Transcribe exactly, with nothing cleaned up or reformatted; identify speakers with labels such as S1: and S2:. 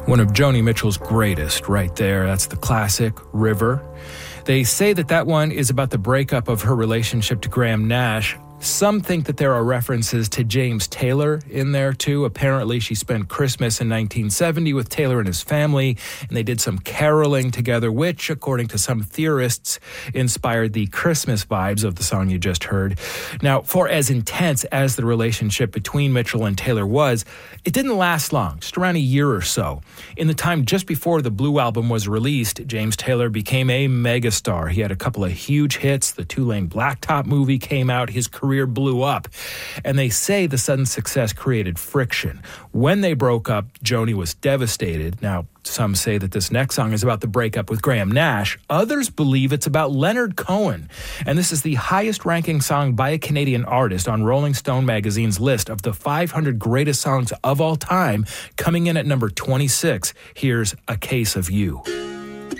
S1: One of Joni Mitchell's greatest right there. That's the classic River. They say that that one is about the breakup of her relationship to Graham Nash. Some think that there are references to James Taylor in there, too. Apparently, she spent Christmas in nineteen seventy with Taylor and his family, and they did some caroling together, which, according to some theorists, inspired the Christmas vibes of the song you just heard. Now, for as intense as the relationship between Mitchell and Taylor was, it didn't last long, just around a year or so. In the time just before the Blue Album was released, James Taylor became a megastar. He had a couple of huge hits. The Two-Lane Blacktop movie came out. His career blew up. And they say the sudden success created friction. When they broke up, Joni was devastated. Now, some say that this next song is about the breakup with Graham Nash. Others believe it's about Leonard Cohen. And this is the highest-ranking song by a Canadian artist on Rolling Stone magazine's list of the five hundred greatest songs of all time, coming in at number twenty-six. Here's A Case of You.